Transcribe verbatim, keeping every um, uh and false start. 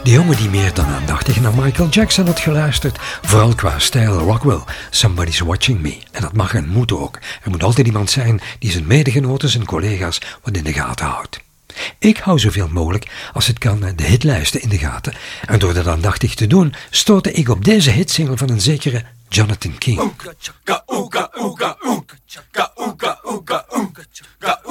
De jongen die meer dan aandachtig naar Michael Jackson had geluisterd, vooral qua stijl Rockwell, Somebody's Watching Me. En dat mag en moet ook. Er moet altijd iemand zijn die zijn medegenoten, zijn collega's wat in de gaten houdt. Ik hou zoveel mogelijk, als het kan, de hitlijsten in de gaten. En door dat aandachtig te doen, stootte ik op deze hitsingle van een zekere Jonathan King. Oonka, chaka, oonka, oonka, oonka, chaka, oonka, oonka, oonka, chaka,